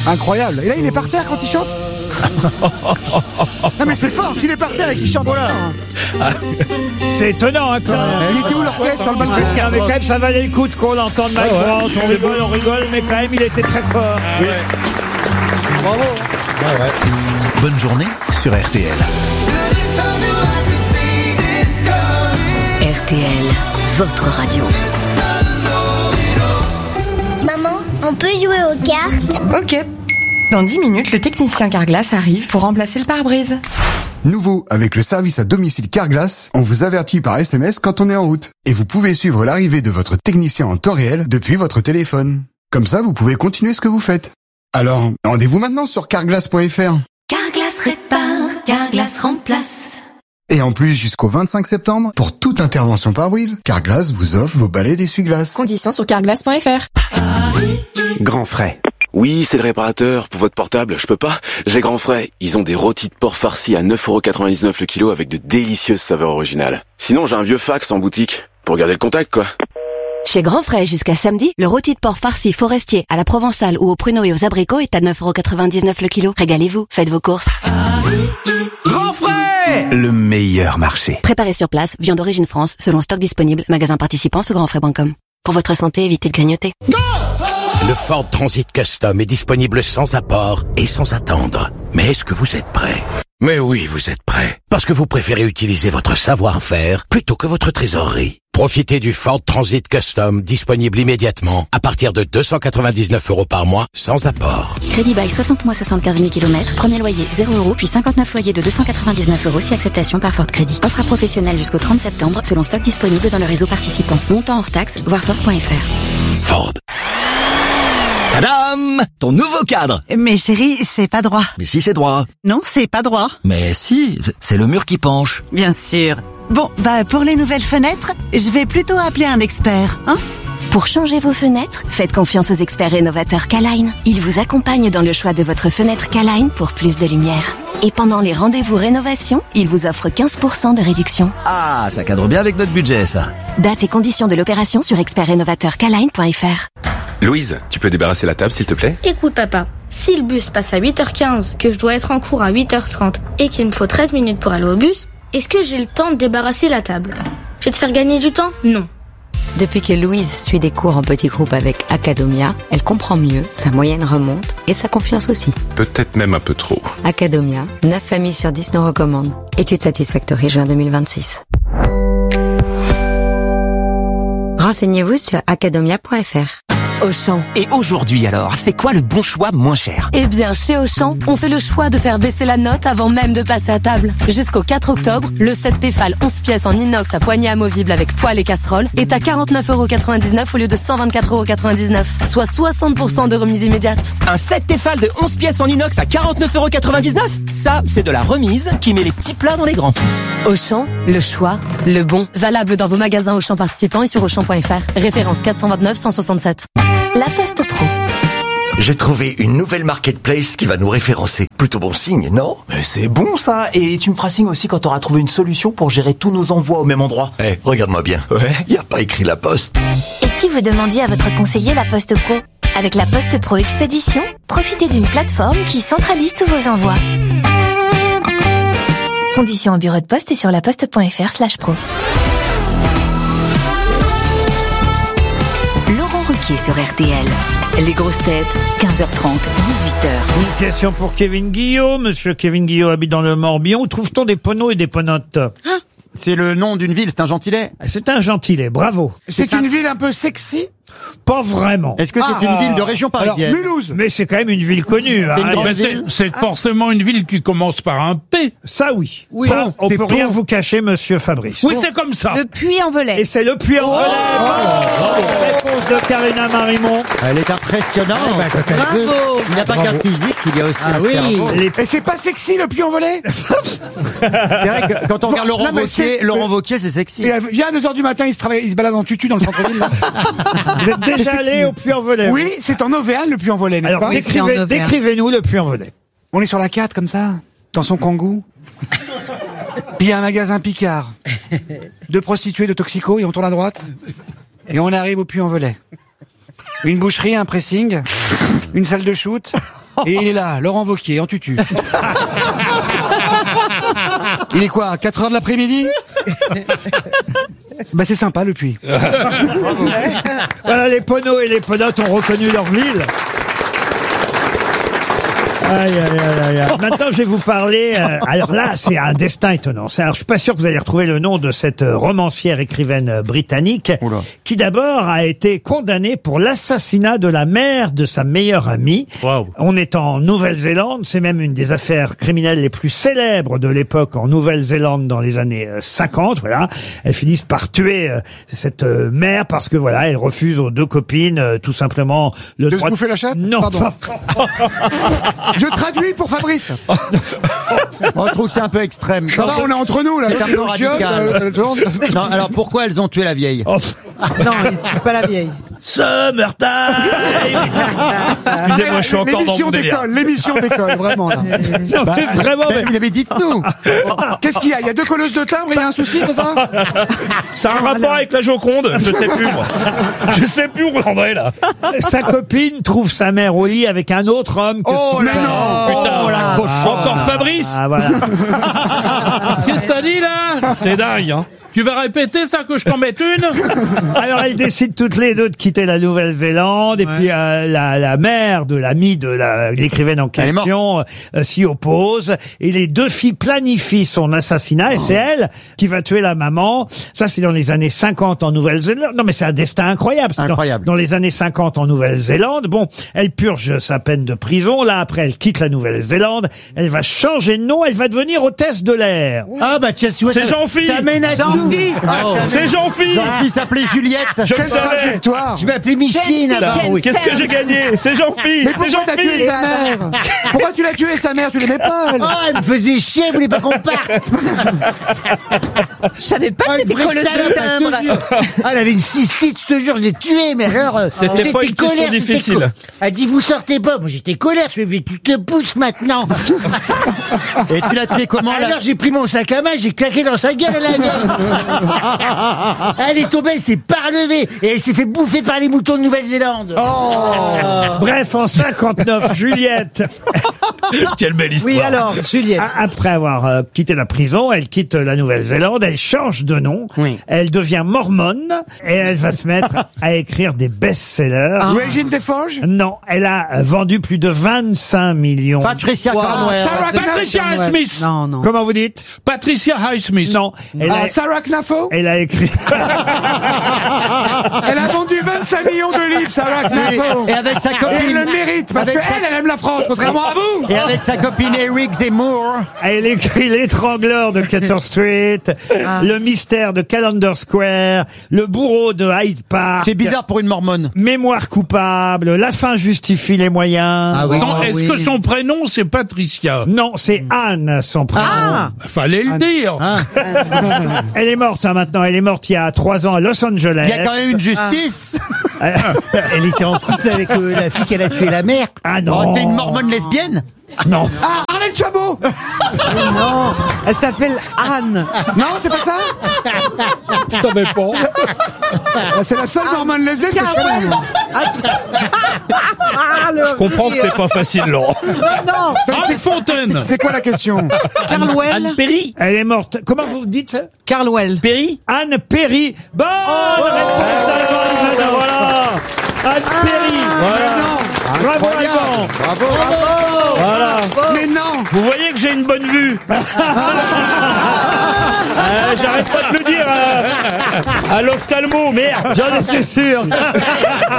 Incroyable. Et là, il est par terre quand il chante. Non mais c'est fort, s'il est par terre et qu'il chante. Voilà. C'est étonnant, hein, quand même. Il était où l'orchestre sur le banc de Mais quand même, ça valait le coup qu'on entende Mike Brandt. On rigole, mais quand même, il était très fort. Oui. Bravo. Bonne journée sur RTL. RTL, votre radio. Maman, on peut jouer aux cartes? Ok. Dans 10 minutes, le technicien Carglass arrive pour remplacer le pare-brise. Nouveau, avec le service à domicile Carglass, on vous avertit par SMS quand on est en route. Et vous pouvez suivre l'arrivée de votre technicien en temps réel depuis votre téléphone. Comme ça, vous pouvez continuer ce que vous faites. Alors, rendez-vous maintenant sur carglass.fr. Carglass répare, Carglass remplace. Et en plus, jusqu'au 25 septembre, pour toute intervention pare-brise, Carglass vous offre vos balais d'essuie-glace. Conditions sur carglass.fr. Grand frais. Oui, c'est le réparateur. Pour votre portable, je peux pas. J'ai Grand Frais. Ils ont des rôtis de porc farcis à 9,99€ le kilo avec de délicieuses saveurs originales. Sinon, j'ai un vieux fax en boutique. Pour garder le contact, quoi. Chez Grand Frais, jusqu'à samedi, le rôti de porc farci forestier à la provençale ou au pruneau et aux abricots est à 9,99€ le kilo. Régalez-vous, faites vos courses. Grand Frais, le meilleur marché. Préparé sur place, viande d'origine France, selon stock disponible, magasin participant sur grandfrais.com. Pour votre santé, évitez de grignoter. Le Ford Transit Custom est disponible sans apport et sans attendre. Mais est-ce que vous êtes prêt? Mais oui, vous êtes prêt. Parce que vous préférez utiliser votre savoir-faire plutôt que votre trésorerie. Profitez du Ford Transit Custom disponible immédiatement à partir de 299€ par mois sans apport. Crédit bail 60 mois 75 000 km, premier loyer 0€, puis 59 loyers de 299€ si acceptation par Ford Crédit. Offre à professionnels jusqu'au 30 septembre selon stock disponible dans le réseau participant. Montant hors taxe, voir Ford.fr. Ford. Tadam! Ton nouveau cadre! Mais chérie, c'est pas droit. Mais si, c'est droit. Non, c'est pas droit. Mais si, c'est le mur qui penche. Bien sûr. Bon, pour les nouvelles fenêtres, je vais plutôt appeler un expert, hein? Pour changer vos fenêtres, faites confiance aux experts rénovateurs K-Line. Ils vous accompagnent dans le choix de votre fenêtre K-Line pour plus de lumière. Et pendant les rendez-vous rénovation, ils vous offrent 15% de réduction. Ah, ça cadre bien avec notre budget, ça. Date et conditions de l'opération sur expertrénovateurkline.fr. Louise, tu peux débarrasser la table, s'il te plaît? Écoute papa, si le bus passe à 8h15, que je dois être en cours à 8h30 et qu'il me faut 13 minutes pour aller au bus, est-ce que j'ai le temps de débarrasser la table? Je vais te faire gagner du temps? Non. Depuis que Louise suit des cours en petits groupes avec Academia, elle comprend mieux, sa moyenne remonte et sa confiance aussi. Peut-être même un peu trop. Academia, 9 familles sur 10 nous recommandent. Étude Satisfactory, juin 2026. Renseignez-vous sur academia.fr. Auchan. Et aujourd'hui alors, c'est quoi le bon choix moins cher? Eh bien, chez Auchan, on fait le choix de faire baisser la note avant même de passer à table. Jusqu'au 4 octobre, le set Tefal 11 pièces en inox à poignée amovible avec poêle et casserole est à 49,99€ au lieu de 124,99€, soit 60% de remise immédiate. Un set Tefal de 11 pièces en inox à 49,99€? Ça, c'est de la remise qui met les petits plats dans les grands. Auchan, le choix, le bon. Valable dans vos magasins Auchan participants et sur Auchan.fr. Référence 429 167. La Poste Pro. J'ai trouvé une nouvelle marketplace qui va nous référencer. Plutôt bon signe, non? Mais c'est bon ça. Et tu me feras signe aussi quand t'auras trouvé une solution pour gérer tous nos envois au même endroit. Regarde-moi bien. Ouais. Y a pas écrit La Poste. Et si vous demandiez à votre conseiller La Poste Pro? Avec la Poste Pro Expédition, profitez d'une plateforme qui centralise tous vos envois. Conditions en bureau de poste et sur laposte.fr/pro. Laurent Ruquier sur RTL. Les grosses têtes, 15h30, 18h. Une question pour Kevin Guillot. Monsieur Kevin Guillot habite dans le Morbihan. Où trouve-t-on des poneaux et des ponotes? C'est le nom d'une ville, c'est un gentilé. C'est un gentilé, bravo. C'est une ville un peu sexy? Pas vraiment. Est-ce que c'est une ville de région parisienne? Alors, Mulhouse. Mais c'est quand même une ville connue. C'est une grande ville. C'est forcément une ville qui commence par un P. Ça, oui. Oui. Ça, on C'est peut rien vous cacher, monsieur Fabrice. Oui, c'est comme ça. Le Puy-en-Velay. Et c'est le Puy-en-Velay. Réponse de Karina Marimont. Elle est impressionnante. Bravo. Il n'y a pas qu'un physique, il y a aussi un cerveau. Et c'est pas sexy le Puy-en-Velay? C'est vrai que quand on regarde Laurent Wauquiez, c'est sexy. Et viens à 2h du matin, il se balade en tutu dans le centre-ville. Vous êtes déjà allé au Puy-en-Velay? Oui, c'est en Auvergne le Puy-en-Velay, n'est-ce Alors, pas? décrivez-nous le Puy-en-Velay. On est sur la 4 comme ça, dans son kangou. Puis il y a un magasin Picard. 2 prostituées, de toxicos, et on tourne à droite. Et on arrive au Puy-en-Velay. Une boucherie, un pressing, une salle de shoot, Et il est là, Laurent Wauquiez, en tutu. Il est quoi, 4h de l'après-midi? Bah c'est sympa le puits. Voilà, les poneaux et les ponotes ont reconnu leur ville. Aïe, aïe, aïe, aïe. Maintenant, je vais vous parler. Alors là, c'est un destin étonnant. Alors, je suis pas sûr que vous allez retrouver le nom de cette romancière écrivaine britannique, qui d'abord a été condamnée pour l'assassinat de la mère de sa meilleure amie. Wow. On est en Nouvelle-Zélande. C'est même une des affaires criminelles les plus célèbres de l'époque en Nouvelle-Zélande dans les années 50. Voilà, elles finissent par tuer cette mère parce que voilà, elle refuse aux deux copines tout simplement le droit de se bouffer la chatte. Non. Pardon. Je traduis pour Fabrice. On trouve que c'est un peu extrême. Ça va, on est entre nous là. C'est un peu radical. Non, alors pourquoi elles ont tué la vieille? Oh. Non, ils tuent pas la vieille. Summertime. Excusez-moi, je suis encore dans mon délire. L'émission d'école, vraiment là. Non, mais vraiment. Vous avez dit nous. Qu'est-ce qu'il y a? Il y a 2 colosses de timbre, il y a un souci, c'est ça? Ça a un rapport avec la Joconde? Je sais plus, moi. Je sais plus où on en est, là. Sa copine trouve sa mère au lit avec un autre homme que Oh là non! Putain, la cochonne. encore Fabrice? Ah, voilà. Qu'est-ce que t'as dit, là? C'est dingue, hein. Tu vas répéter ça, que je t'en mette une? Alors, elles décident toutes les deux de quitter la Nouvelle-Zélande, et puis la mère de l'ami de l'écrivaine en question s'y oppose, et les deux filles planifient son assassinat, et c'est elle qui va tuer la maman. Ça, c'est dans les années 50 en Nouvelle-Zélande. Non, mais c'est un destin incroyable. Incroyable. Dans les années 50 en Nouvelle-Zélande, bon, elle purge sa peine de prison. Là, après, elle quitte la Nouvelle-Zélande. Elle va changer de nom. Elle va devenir hôtesse de l'air. Ah bah tiens, C'est Jean-Philippe. Ça mène à tout. C'est Jean-Philippe. Jean-Philippe s'appelait Juliette. Je le Quelle savais. trajectoire! Je m'appelais Micheline. Qu'est-ce que j'ai gagné? C'est Jean-Philippe. Mais pourquoi t'as tué sa mère? Pourquoi tu l'as tué sa mère? Tu l'aimais pas, elle? Oh, elle me faisait chier, elle voulait pas qu'on parte. Je savais pas que t'étais colleuse de timbre. Ah, elle avait une cystite, je te jure, je l'ai tuée, mais alors... C'était pas une question difficile. Elle dit, vous sortez pas. Moi, j'étais colère, je fais, mais tu te pousses maintenant. Et tu l'as tuée comment, là? Alors, j'ai pris mon sac à main, j'ai claqué dans sa gueule, la vieille. Elle est tombée, elle s'est pas relevée, et elle s'est fait bouffer par les moutons de Nouvelle-Zélande. Bref, en 59, Juliette. Quelle belle histoire. Oui, alors, Juliette. Après avoir quitté la prison, elle quitte la Nouvelle-Zélande, elle change de nom, elle devient mormone, et elle va se mettre à écrire des best-sellers. Régine Desforges? Non, elle a vendu plus de 25 millions. Patricia Cornwell. Patricia Highsmith. Non, non. Comment vous dites? Patricia Highsmith. Non. Sarah Knafo? Elle a écrit... Elle a vendu 25 millions de livres, Sarah Knafo. Et avec sa copine... Et elle le mérite, parce qu'elle aime la France, contrairement à vous. Et avec sa copine Eric Zemmour. Elle écrit L'étrangleur de Cater Street, Le mystère de Callender Square, Le bourreau de Hyde Park. C'est bizarre pour une mormone. Mémoire coupable, La fin justifie les moyens. Ah oui. Est-ce que son prénom, c'est Patricia? Non, c'est Anne, son prénom. Fallait le dire. Elle est morte, maintenant. Elle est morte il y a 3 ans à Los Angeles. Il y a quand même une justice. Elle était en couple avec la fille qu'elle a tué la mère. Ah non. T'es une mormone lesbienne? Non. Ah, Arlette Chabot! Non, elle s'appelle Anne. Non, c'est pas ça? Je savais pas. C'est la seule mormone lesbienne que je connais. Je comprends que c'est pas facile, Laurent. Non. Anne Fontaine. C'est quoi la question? Carlwell. Anne Perry. Elle est morte. Comment vous dites? Carlwell. Perry. Anne Perry. Bonne réponse d'Alban. Voilà. Anne Perry. Voilà. Bravo, Alban. Bravo. Voilà. Mais non. Vous voyez que j'ai une bonne vue. J'arrête pas de le dire à l'ophtalmo, merde. J'en étais sûr.